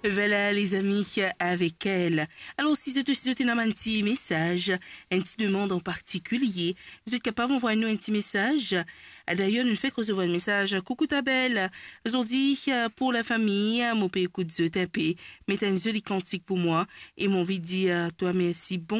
Voilà les amis avec elle. Alors si je te donne un petit message, un petit demande en particulier, vous êtes capable d'envoyer nous un petit message. D'ailleurs, nous fait recevoir un message. Coucou ta belle. Aujourd'hui, pour la famille, mon père écoute de taper. Mettez un joli cantique pour moi. Et mon envie de dire, toi merci, bon